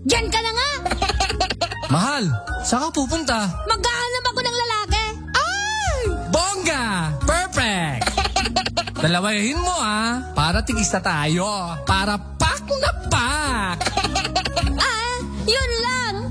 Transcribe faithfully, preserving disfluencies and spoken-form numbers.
Diyan ka na nga! Mahal, saan ka pupunta? Maghahanap ako ng lalaki! Ay! Bongga! Perfect! Dalawahin mo ah, para tigis na tayo. Para pak na pak! Ah, yun lang!